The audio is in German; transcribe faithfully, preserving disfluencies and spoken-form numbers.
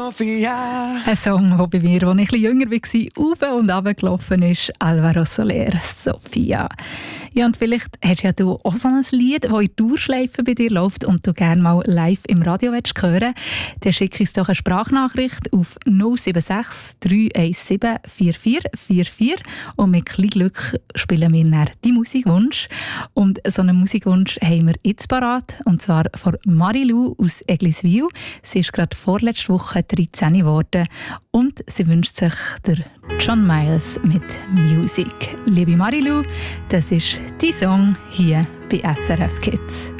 Sophia. Ein Song, der bei mir, als ich etwas jünger war, auf und runter gelaufen ist, Alvaro Soler, Sophia. Ja, und vielleicht hast ja du auch so ein Lied, das in Dauerschleife bei dir läuft und du gerne mal live im Radio willst hören. Dann schick uns doch eine Sprachnachricht auf null sieben sechs, drei eins sieben, vier vier vier vier und mit kleinem Glück spielen wir dann deinen Musikwunsch. Und so einen Musikwunsch haben wir jetzt parat, und zwar von Marilou aus Egliswil. Sie ist gerade vorletzte Woche dreizehn geworden und sie wünscht sich der John Miles mit Music. Liebe Marilou, das ist dein Song hier bei S R F Kids.